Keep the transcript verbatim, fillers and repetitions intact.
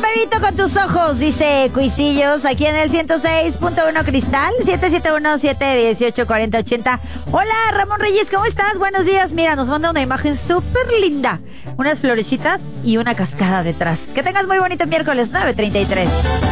huevito con tus ojos, dice Cuisillos, aquí en el ciento seis punto uno Cristal, siete siete uno, siete uno ocho, cuatro cero ocho cero. Hola, Ramón Reyes, ¿cómo estás? Buenos días. Mira, nos manda una imagen súper linda. Unas florecitas y una cascada detrás. Que tengas muy bonito miércoles, nueve treinta y tres.